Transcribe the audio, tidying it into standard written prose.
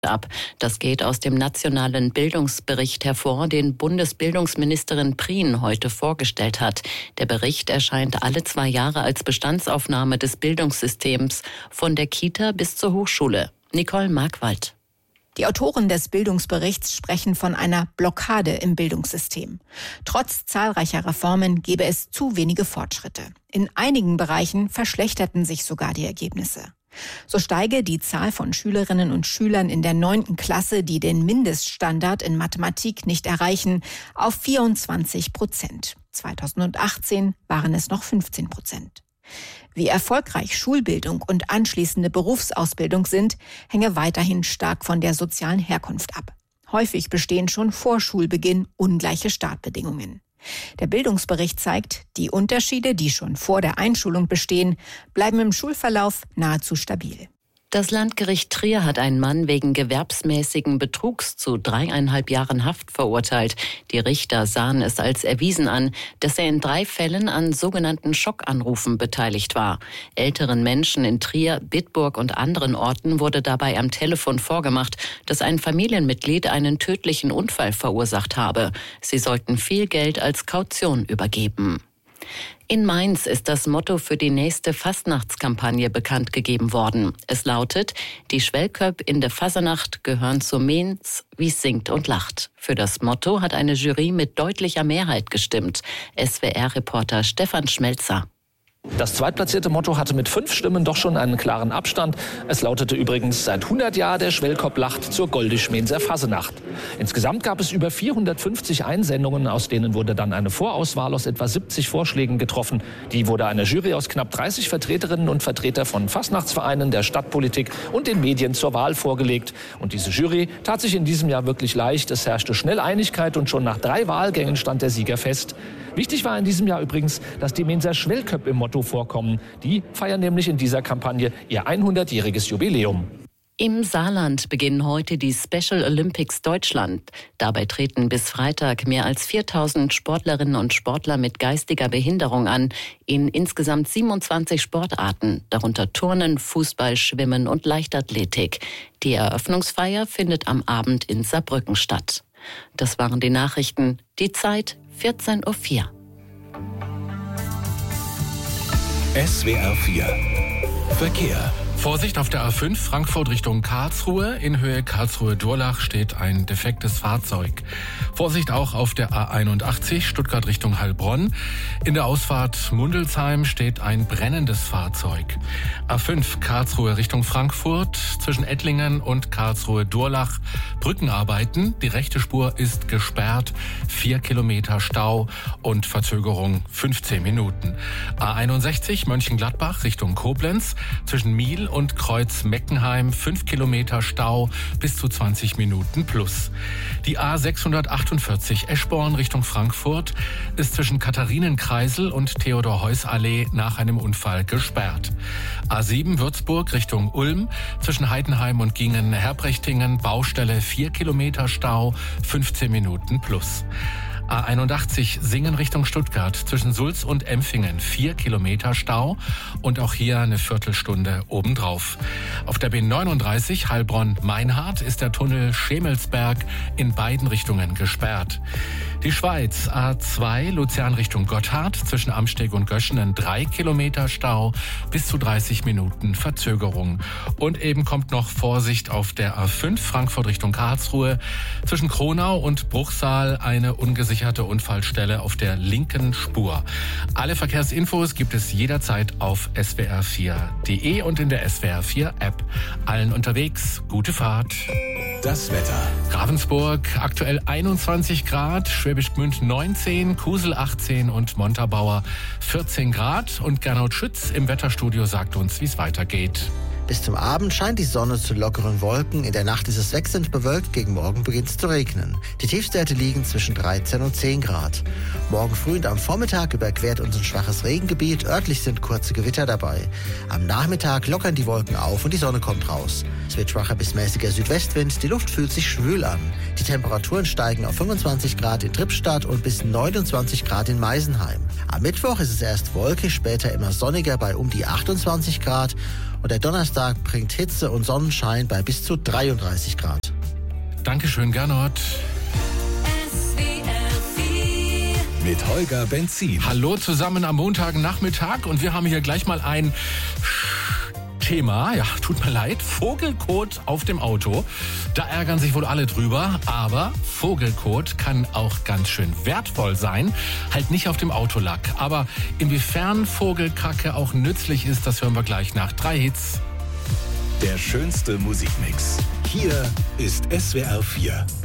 ab. Das geht aus dem nationalen Bildungsbericht hervor, den Bundesbildungsministerin Prien heute vorgestellt hat. Der Bericht erscheint alle 2 Jahre als Bestandsaufnahme des Bildungssystems von der Kita bis zur Hochschule. Nicole Markwald. Die Autoren des Bildungsberichts sprechen von einer Blockade im Bildungssystem. Trotz zahlreicher Reformen gebe es zu wenige Fortschritte. In einigen Bereichen verschlechterten sich sogar die Ergebnisse. So steige die Zahl von Schülerinnen und Schülern in der 9. Klasse, die den Mindeststandard in Mathematik nicht erreichen, auf 24%. 2018 waren es noch 15%. Wie erfolgreich Schulbildung und anschließende Berufsausbildung sind, hänge weiterhin stark von der sozialen Herkunft ab. Häufig bestehen schon vor Schulbeginn ungleiche Startbedingungen. Der Bildungsbericht zeigt, die Unterschiede, die schon vor der Einschulung bestehen, bleiben im Schulverlauf nahezu stabil. Das Landgericht Trier hat einen Mann wegen gewerbsmäßigen Betrugs zu 3,5 Jahren Haft verurteilt. Die Richter sahen es als erwiesen an, dass er in 3 Fällen an sogenannten Schockanrufen beteiligt war. Älteren Menschen in Trier, Bitburg und anderen Orten wurde dabei am Telefon vorgemacht, dass ein Familienmitglied einen tödlichen Unfall verursacht habe. Sie sollten viel Geld als Kaution übergeben. In Mainz ist das Motto für die nächste Fastnachtskampagne bekannt gegeben worden. Es lautet: Die Schwellköpp in der Fasernacht gehören zu Mainz, wie's singt und lacht. Für das Motto hat eine Jury mit deutlicher Mehrheit gestimmt. SWR-Reporter Stefan Schmelzer. Das zweitplatzierte Motto hatte mit 5 Stimmen doch schon einen klaren Abstand. Es lautete übrigens: Seit 100 Jahren der Schwellkopp lacht zur Goldisch-Mainzer Fasenacht. Insgesamt gab es über 450 Einsendungen, aus denen wurde dann eine Vorauswahl aus etwa 70 Vorschlägen getroffen. Die wurde einer Jury aus knapp 30 Vertreterinnen und Vertretern von Fastnachtsvereinen, der Stadtpolitik und den Medien zur Wahl vorgelegt. Und diese Jury tat sich in diesem Jahr wirklich leicht. Es herrschte schnell Einigkeit und schon nach 3 Wahlgängen stand der Sieger fest. Wichtig war in diesem Jahr übrigens, dass die Mainzer Schwellköpp im Motto vorkommen. Die feiern nämlich in dieser Kampagne ihr 100-jähriges Jubiläum. Im Saarland beginnen heute die Special Olympics Deutschland. Dabei treten bis Freitag mehr als 4.000 Sportlerinnen und Sportler mit geistiger Behinderung an, in insgesamt 27 Sportarten, darunter Turnen, Fußball, Schwimmen und Leichtathletik. Die Eröffnungsfeier findet am Abend in Saarbrücken statt. Das waren die Nachrichten. Die Zeit 14:04 Uhr. SWR 4 Verkehr. Vorsicht auf der A5 Frankfurt Richtung Karlsruhe. In Höhe Karlsruhe-Durlach steht ein defektes Fahrzeug. Vorsicht auch auf der A81 Stuttgart Richtung Heilbronn. In der Ausfahrt Mundelsheim steht ein brennendes Fahrzeug. A5 Karlsruhe Richtung Frankfurt. Zwischen Ettlingen und Karlsruhe-Durlach Brückenarbeiten. Die rechte Spur ist gesperrt. 4 Kilometer Stau und Verzögerung 15 Minuten. A61 Mönchengladbach Richtung Koblenz. Zwischen Miel und Kreuz-Meckenheim 5 Kilometer Stau bis zu 20 Minuten plus. Die A648 Eschborn Richtung Frankfurt ist zwischen Katharinenkreisel und Theodor-Heuss-Allee nach einem Unfall gesperrt. A7 Würzburg Richtung Ulm zwischen Heidenheim und Gingen-Herbrechtingen Baustelle 4 Kilometer Stau 15 Minuten plus. A81 Singen Richtung Stuttgart zwischen Sulz und Empfingen 4 Kilometer Stau und auch hier eine Viertelstunde obendrauf. Auf der B39 Heilbronn-Meinhardt ist der Tunnel Schemelsberg in beiden Richtungen gesperrt. Die Schweiz A2 Luzern Richtung Gotthard zwischen Amsteg und Göschenen 3 Kilometer Stau bis zu 30 Minuten Verzögerung. Und eben kommt noch Vorsicht auf der A5 Frankfurt Richtung Karlsruhe zwischen Kronau und Bruchsal eine ungesicherte Unfallstelle auf der linken Spur. Alle Verkehrsinfos gibt es jederzeit auf swr4.de und in der SWR4 App. Allen unterwegs gute Fahrt. Das Wetter. Ravensburg aktuell 21 Grad, Schwäbisch Gmünd 19, Kusel 18 und Montabaur 14 Grad. Und Gernot Schütz im Wetterstudio sagt uns, wie es weitergeht. Bis zum Abend scheint die Sonne zu lockeren Wolken. In der Nacht ist es wechselnd bewölkt. Gegen Morgen beginnt es zu regnen. Die Tiefstwerte liegen zwischen 13 und 10 Grad. Morgen früh und am Vormittag überquert uns ein schwaches Regengebiet. Örtlich sind kurze Gewitter dabei. Am Nachmittag lockern die Wolken auf und die Sonne kommt raus. Es wird schwacher bis mäßiger Südwestwind. Die Luft fühlt sich schwül an. Die Temperaturen steigen auf 25 Grad in Trippstadt und bis 29 Grad in Meisenheim. Am Mittwoch ist es erst wolkig, später immer sonniger bei um die 28 Grad. Und der Donnerstag bringt Hitze und Sonnenschein bei bis zu 33 Grad. Dankeschön, Gernot. Mit Holger Benzin. Hallo zusammen am Montagnachmittag und wir haben hier gleich mal ein Thema, ja, tut mir leid, Vogelkot auf dem Auto. Da ärgern sich wohl alle drüber, aber Vogelkot kann auch ganz schön wertvoll sein. Halt nicht auf dem Autolack. Aber inwiefern Vogelkacke auch nützlich ist, das hören wir gleich nach 3 Hits. Der schönste Musikmix. Hier ist SWR 4.